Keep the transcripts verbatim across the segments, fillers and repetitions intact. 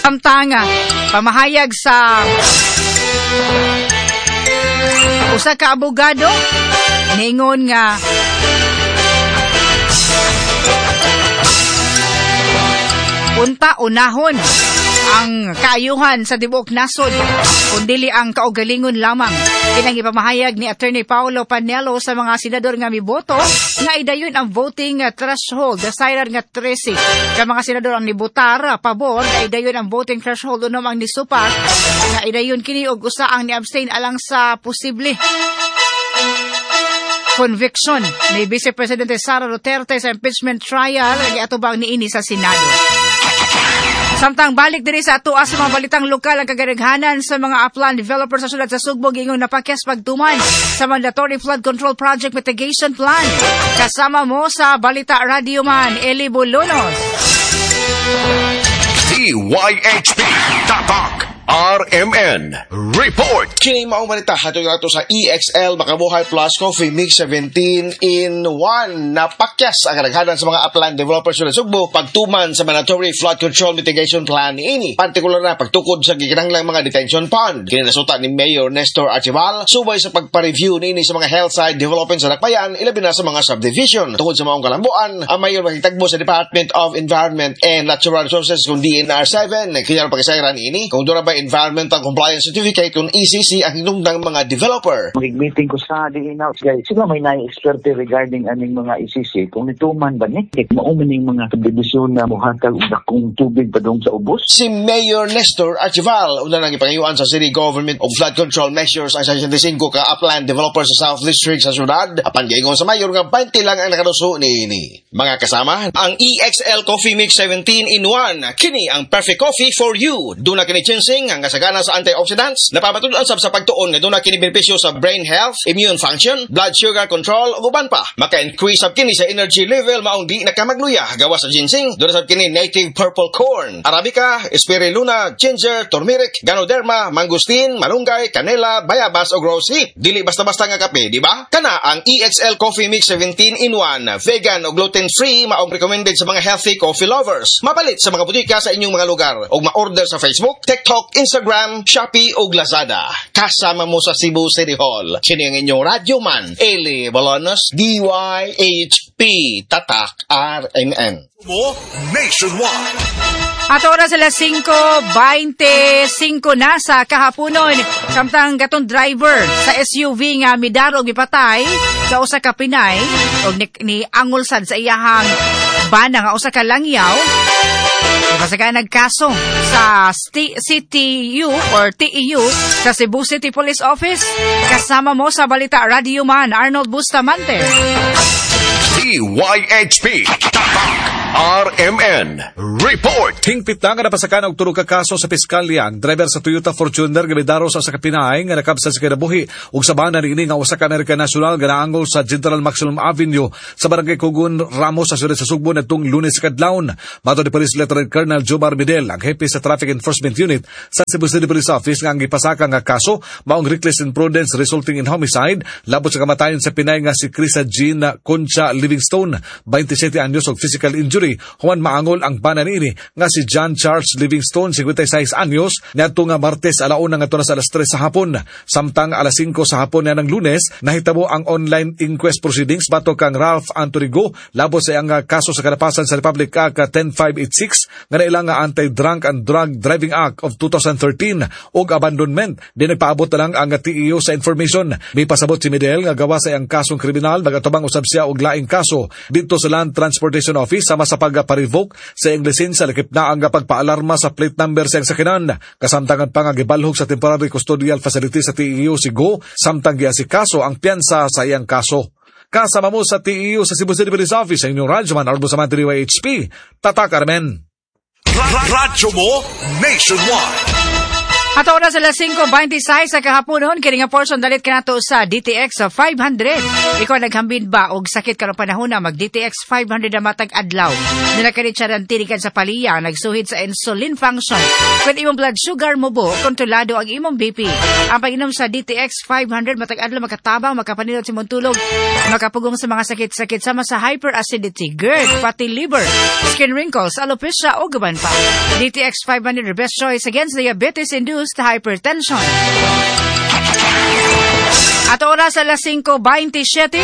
Samtang pamahayag sa usa ka abogado ningon nga unta unahon ang kaayuhan sa tibuok nasod kundili ang kaugalingon lamang. Kinang ipamahayag ni Attorney Paulo Panelo sa mga senador nga miboto nga idayon ang voting threshold desired nga thirty ka mga senador ang nibotar pabor nga idayon ang voting threshold unom ang nisupak nga idayon kini og usa ang ni-abstain alang sa posible conviction ni Vice Presidente Sara Duterte sa impeachment trial nga atubang niini sa Senado. Samtang balik diri sa ato sa mga balitang lokal ang kagaraghanan sa mga upland developers sa syudad sa Sugbo gingong napakyas pagtuman sa mandatory flood control project mitigation plan. Kasama mo sa Balita Radio Man, Eli Bolonos. D Y H P Tatak R M N Report. Kini maong balita hatod nato sa E X L Makabuhay Plus Coffee Mix seventeen in one. Napakyas ang kadaghanan sa mga upland developers sa Sugbo pagtuman sa mandatory flood control mitigation plan ini. Partikular na pagtukod sa gikinahanglang mga detention pond. Kini nasuta ni Mayor Nestor Archival subay sa pagpa-review niini sa mga health side development sa Dakbayan ilabi na sa mga subdivision. Tungod sa maong kalambuan, ang mayor makitagbo sa Department of Environment and Natural Resources kung D N R seven. Kanya pagkasayran ini kung doon ba Environmental Compliance Certificate kung E C C ang hinungdang mga developer. Mag-meeting ko sa D N R guys. Sila may na-experte regarding aning mga E C C kung nituman ba ni maumaning mga subdivision na muhatag og dakong tubig padung sa ubos. Si Mayor Nestor Archival una nang ipangayuan sa City Government of Flood Control Measures ang sixty-five ka upland developers sa South District sa syudad. Apan giingon sa mayor nga twenty lang ang nakaduso niini. Mga kasama, ang E X L Coffee Mix seventeen in one. Kini ang perfect coffee for you. Duna kini ginseng ang kasagana sa antioxidants. Napapatulan sab sa pagtuon nga duna kini benepisyo sa brain health, immune function, blood sugar control ug uban pa. Maka-increase sab kini sa energy level maong di nakamagluya gawas sa ginseng. Duna sab kini native purple corn, arabica, spirulina, ginger, turmeric, ganoderma, mangosteen, malunggay, canela, bayabas ug rosehip. Dili basta-basta nga kape, di ba? Kana ang E X L Coffee Mix seventeen in one, vegan ug gluten-free, maong recommended sa mga healthy coffee lovers. Mapalit sa mga butika sa inyong mga lugar ug ma-order sa Facebook, TikTok, Instagram, Shopee ug Lazada. Kasama mo sa Cebu City Hall. Kini ang inyong radyo man, Eli Bolonos, D Y H P Tatak R M N. Mo nationwide. At oras sila five twenty-five na sa kahaponon. Samtang gatong driver sa S U V nga midarog gipatay sa usa ka Pinay og ni, ni angol sad sa iyahang bana nga usa ka langyaw. Pasaka nagkaso sa C T U or T E U sa Cebu City Police Office. Kasama mo sa Balita Radio Man, Arnold Bustamante. D Y H P Tatak R M N Report. Hingpit na nga napasakan og tulo ka kaso sa piskalya ang driver sa Toyota Fortuner nga midaro sa Sakapinay nga nakabsa sa kinabuhi ug sa bana niini nga usa ka American National nga naangol sa General Maximum Avenue sa Barangay Kugun Ramos sa siyudad sa Sugbo nitong Lunes kadlawon. Mato ni Police Lieutenant Colonel Jomar Bidel ang hepe sa Traffic Enforcement Unit sa Cebu City Police Office nga ang gipasaka nga kaso maong reckless imprudence resulting in homicide labot sa kamatayon sa Pinay nga si Krisa Jean Concha Livingstone, twenty-seven anyos og physical injury. Human maangol ang bana niini nga si John Charles Livingstone, fifty-six anyos, niadto nga Martes alauna nga tunas alas tres sa hapon. Samtang alas cinco sa hapon nga ng Lunes, nahitabo ang online inquest proceedings batok kang Ralph Antonigo labot sa iyang kaso sa kalapasan sa Republic Act ten five eighty-six nga nailang nga Anti-Drunk and Drug Driving Act of twenty thirteen og abandonment. Di nagpaabot na lang ang T E U sa information. May pasabot si Midel nga gawa sa iyang kasong kriminal nagatubang usab siya og laing kaso dito sa Land Transportation Office sama sa pagpa-revoke sa iyang lisensya lakip na ang pagpaalarma sa plate number sa iyang sakyanan. Kasamtangan pa nga gibalhog sa temporary custodial facility sa T E U si Go samtang giasikaso ang piyansa sa iyang kaso. Kasama mo sa T E U sa Cebu City Police Office ang inyong radyoman Arbo Samantha D Y H P Tatak Armen. Radyo mo nationwide. At oras sa alas singko twenty-six sa kahaponon, kini nga portion dalit kanato sa D T X five hundred. Ikaw naghambin ba og sakit karong panahon na mag D T X five hundred na matag adlaw? Nilakadit siya ng tinikan sa paliya, nagsuhid sa insulin function. Kung imong blood sugar mo bo, kontrolado ang imong B P. Ang pag-inom sa D T X five hundred matag adlaw makatabang, makapanilot sa imong tulog, makapugong sa mga sakit-sakit sama sa hyperacidity, GERD, fatty liver, skin wrinkles, alopecia o gaban pa. D T X five hundred your best choice against diabetes-induced hypertension. At oras sa alas singko twenty-seven.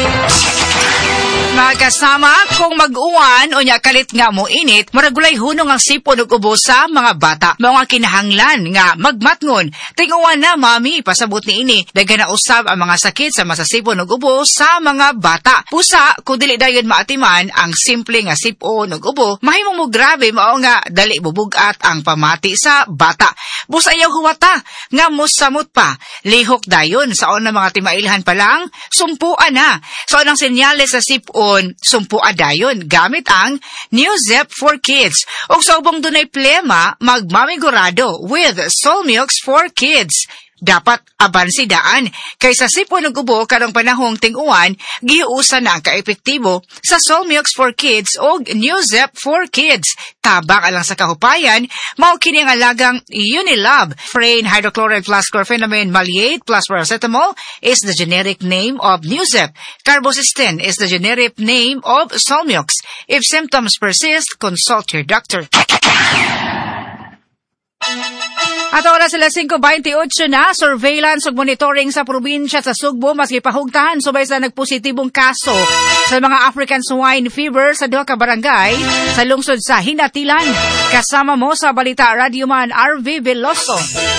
Magkasama kung mag-uwan o nya kalit nga mo init, maragulay hunong ang sipon ug ubo sa mga bata. Mga kinahanglan nga magmatngon. Tinguan na mami pasabot ni ini, daghan na usab ang mga sakit sa masasipon ug ubo sa mga bata. Pusa kung dili dayon maatiman ang simple nga sipon ug ubo, mahimong mo grabe mao nga dali bubugat ang pamati sa bata. Busayaw huwata nga musamot pa. Lihok dayon sa na mga timailhan pa lang, sumpuan na. So anong senyales sa sipon, sumpuan dayon gamit ang Newzep for Kids. O sa ubong dunay plema, magmamigurado with Solmux for Kids. Dapat abansidaan kaysa sipon ug ubo karong panahong ting-uwan, giuusan na ang kaepektibo sa Solmux for Kids o Newzep for Kids. Tabang alang sa kahupayan, mao kini ang alagang Unilab. Frane hydrochloride plus chlorphenamine maleate plus paracetamol is the generic name of Newzep. Carbocisteine is the generic name of Solmux. If symptoms persist, consult your doctor. At oras sila singko twenty-eight na, surveillance ug monitoring sa probinsya sa Sugbo maski pahugtahan subay sa nagpositibong kaso sa mga African swine fever sa duha ka barangay sa lungsod sa Hinatilan. Kasama mo sa Balita Radio Man R V Veloso.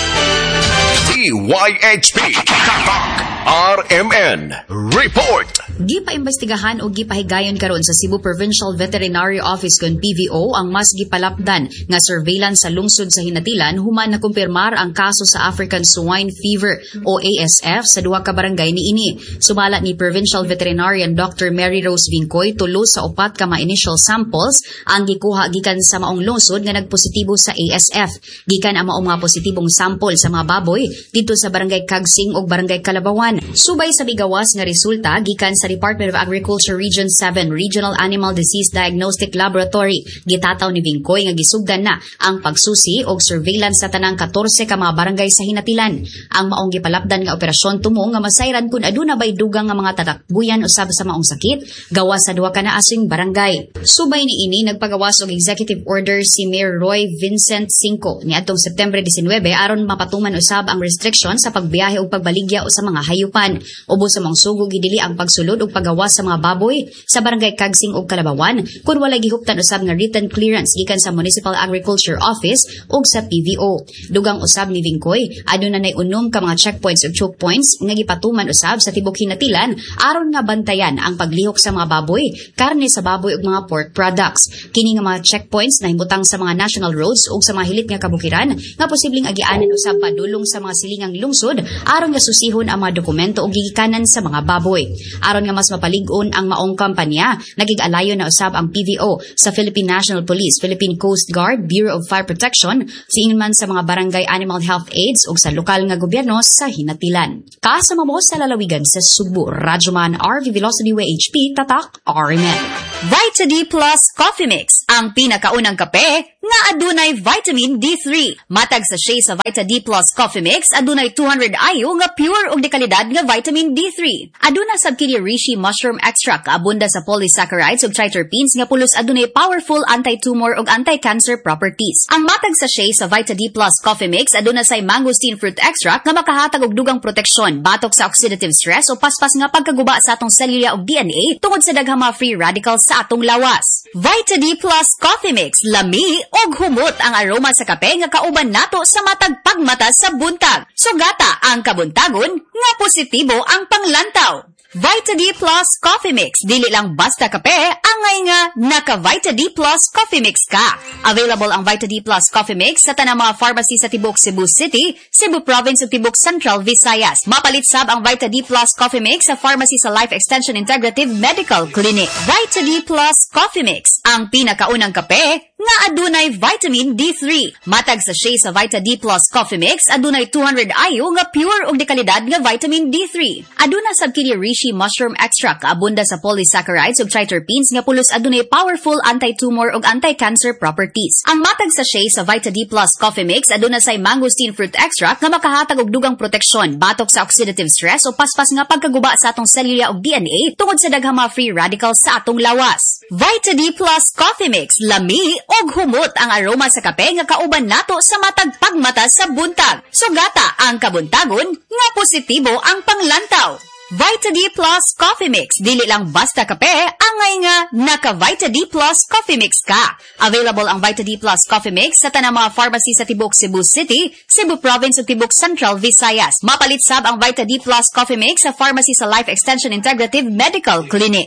D Y H P Tatak R M N Report. Gipaimbestigahan o gipahigayon karon sa Cebu Provincial Veterinary Office kon P V O ang mas gipalapdan nga surveillance sa lungsod sa Hinatilan human na kumpirmar ang kaso sa African Swine Fever o A S F sa duha ka barangay niini. Sumala ni Provincial Veterinarian Doctor Mary Rose Vincoy, tulo sa upat ka mga initial samples ang gikuha gikan sa maong lungsod nga nagpositibo sa A S F. Gikan ang maong mga positibong sample sa mga baboy dito sa barangay Kagsing ug barangay Kalabawan. Subay sa bigawas nga resulta gikan sa Department of Agriculture Region seven Regional Animal Disease Diagnostic Laboratory. Gitataw ni Vincoy nga gisugdan na ang pagsusi og surveillance sa tanang fourteen ka mga barangay sa Hinatilan. Ang maong gipalapdan nga operasyon tumo nga masayran kun aduna bay dugang nga mga tatakbuyan usab sa maong sakit gawas sa duha ka naasing barangay. Subay ni ini nagpagawas og executive order si Mayor Roy Vincent Cinco niadtong September nineteen aron mapatuman usab ang restriction sa pagbiyahe ug pagbaligya sa mga hayupan. Ubos sa mga sugo gidili ang pagsulod ug pagawas sa mga baboy sa barangay Kagsing ug Kalabawan kun walay gihuptan usab nga written clearance gikan sa Municipal Agriculture Office ug sa P V O. Dugang usab ni Vincoy, aduna nay unom ka mga checkpoints ug choke points nga gipatuman usab sa tibok Hinatilan aron nga bantayan ang paglihok sa mga baboy, karne sa baboy ug mga pork products. Kini nga mga checkpoints nahimutang sa mga national roads ug sa mga hilit nga kabukiran nga posibleng agianan usab padulong sa mga silingang lungsod aron nga susihon ang mga dokumento o gigikanan sa mga baboy. Aron nga mas mapalig-on ang maong kampanya, nagig-alayo na usab ang P V O sa Philippine National Police, Philippine Coast Guard, Bureau of Fire Protection, siingin man sa mga barangay animal health aides ug sa lokal nga gobyerno sa Hinatilan. Kasama mo sa lalawigan sa Sugbo, Radyoman R V Velocity W H P Tatak R M N. Vita D Plus Coffee Mix, ang pinakaunang kape nga adunay vitamin D three. Matag sa sachet sa Vita D Plus Coffee Mix, adunay two hundred I U nga pure ug dekalidad nga vitamin D three. Aduna sab kini reishi mushroom extract, abunda sa polysaccharides ug triterpenes nga pulos adunay powerful anti-tumor ug anti-cancer properties. Ang matag sa sachet sa Vita D Plus Coffee Mix aduna say mangosteen fruit extract nga makahatag og dugang proteksyon batok sa oxidative stress o paspas nga pagkaguba sa atong selula ug D N A tungod sa daghang mga free radicals sa atong lawas. Vita D Plus Coffee Mix, lami og humot ang aroma sa kape nga kauban nato sa matag pagmata sa buntag. Sugata ang kabuntagon nga positibo ang panglantaw. Vita D Plus Coffee Mix, dili lang basta kape, angay nga naka Vita D Plus Coffee Mix ka. Available ang Vita D Plus Coffee Mix sa tanang mga pharmacy sa tibok Cebu City, Cebu Province ug tibok Central Visayas. Mapalit sab ang Vita D Plus Coffee Mix sa pharmacy sa Life Extension Integrative Medical Clinic. Vita D Plus Coffee Mix, ang pinakaunang kape nga adunay vitamin D three. Matag sa sachet sa Vita D Plus Coffee Mix adunay two hundred I U nga pure ug dekalidad nga vitamin D three. Aduna sab kini reishi mushroom extract abunda sa polysaccharides ug triterpenes nga pulos adunay powerful anti-tumor ug anti-cancer properties. Ang matag sa sachet sa Vita D Plus Coffee Mix aduna say mangosteen fruit extract nga makahatag og dugang proteksyon batok sa oxidative stress o paspas nga pagkaguba sa atong selula ug D N A tungod sa daghang mga free radicals sa atong lawas. Vita D Plus Coffee Mix, lami og humot ang aroma sa kape nga kauban nato sa matag pagmata sa buntag. Sugata ang kabuntagon nga positibo ang panglantaw. Vita D Plus Coffee Mix, dili lang basta kape, angay nga naka Vita D Plus Coffee Mix ka. Available ang Vita D Plus Coffee Mix sa tanang mga pharmacy sa Tibok Cebu City, Cebu Province ug Tibok Central Visayas. Mapalit sab ang Vita D Plus Coffee Mix sa pharmacy sa Life Extension Integrative Medical Clinic.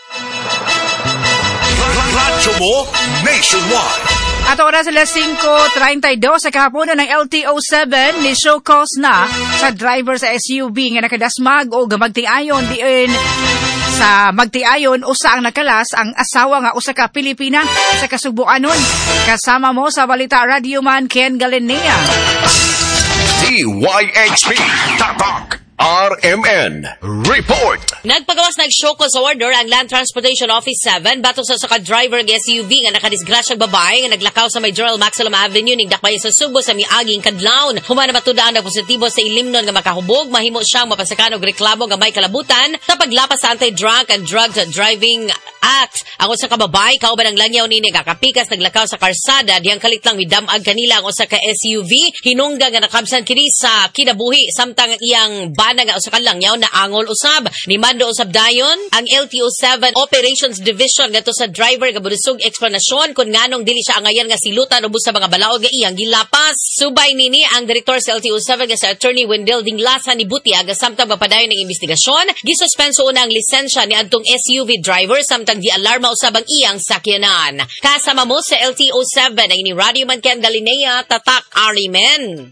Radyo mo nationwide. At oras alas singko treinta y dos sa kahaponan ng L T O seven ni show cause na sa driver sa S U V nga nakadasmag o magtiayon diin sa magtiayon usa ang nakalas ang asawa nga usa ka Pilipina sa Kasugbuanon. Kasama mo sa Balita Radio Man Ken Galinea. D Y H P Tatak R M N Report. Nagpagawas nag-showcause order ang Land Transportation Office seven bato sa saka driver ng S U V nga nakadisgrasyang babae nga naglakaw sa may General Maximum Avenue ning dakbayan sa Subo sa miaging kadlawon. Humana matudaan ang positibo sa ilimnon nga makahubog, mahimo siyang mapasakan og reklamo nga may kalabutan sa paglapas sa Anti-Drunk and Drug Driving Act. Ang usa ka babae kauban ang langyaw nini nga kapikas naglakaw sa karsada diyang kalit lang midamag kanila ang usa ka S U V hinungga nga nakabsan kini sa kinabuhi samtang iyang bana nga usa ka langyaw na angol usab. Ni mando usab dayon ang L T O seven Operations Division ngadto sa driver nga budusog eksplanasyon kung nganong dili siya angayan nga silutan ubos sa mga balaod nga iyang gilapas. Subay nini ang direktor sa L T O seven nga sa Attorney Wendell Dinglasa ni Butiag samtang mapadayon ng investigasyon gisuspenso una ang lisensya ni adtong S U V driver samtang gi-alarma usab ang iyang sakyanan. Kasama mo sa L T O seven ay ni Radio Man Ken Galinea, Tatak Arimen.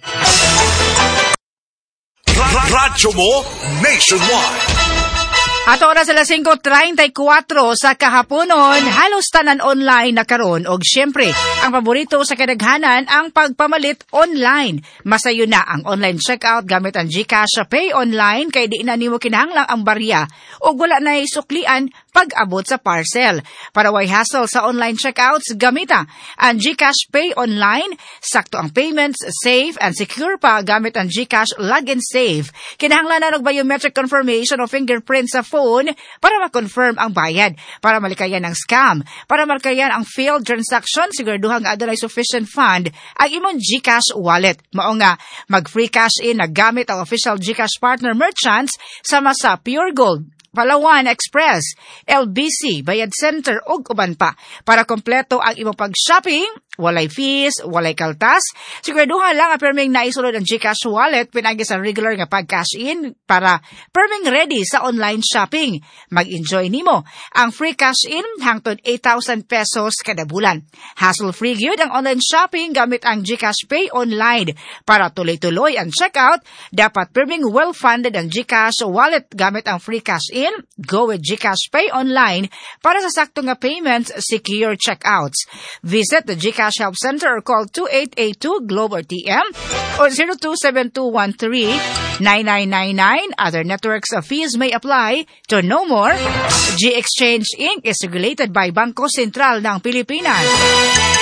Radyo mo nationwide. At oras alas singko treinta y cuatro sa kahaponon, halos tanan online na karon og syempre, ang paborito sa kadaghanan ang pagpamalit online. Masayo na ang online checkout gamit ang GCash Pay Online kay di na nimo kinahanglang ang barya og wala na isuklian pag-abot sa parcel. Para way hassle sa online checkouts, gamita ang GCash Pay Online. Sakto ang payments, safe and secure pa gamit ang GCash Log and Save. Kinahanglan na ng biometric confirmation o fingerprint sa phone para ma-confirm ang bayad, para malikayan ang scam, para malikayan ang failed transaction, siguraduhan nga adunay sufficient fund ang imong GCash wallet. Mao nga mag-free cash in na gamit ang official GCash partner merchants sama sa Pure Gold, Palawan Express, L B C, Bayad Center ug uban pa. Para kompleto ang imong pag-shopping, walay fees, walay kaltas. Siguraduhan lang ang perming naisulod ang GCash wallet pinagi sa regular nga pag-cash in para perming ready sa online shopping. Mag-enjoy nimo ang free cash in hangtod eight thousand pesos kada bulan. Hassle-free gyud ang online shopping gamit ang GCash Pay Online. Para tuloy-tuloy ang checkout, dapat perming well-funded ang GCash wallet gamit ang free cash in. Go with GCash Pay Online para sa sakto nga payments, secure checkouts. Visit the GCash Help Center or call two eight eight two GLOBE or T M or zero two seven two one three nine nine nine nine. Other networks of fees may apply. To know more, G-Exchange Incorporated is regulated by Bangko Sentral ng Pilipinas.